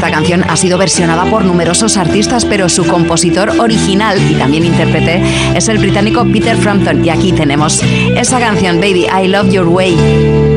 Esta canción ha sido versionada por numerosos artistas, pero su compositor original y también intérprete es el británico Peter Frampton. Y aquí tenemos esa canción, Baby, I Love Your Way.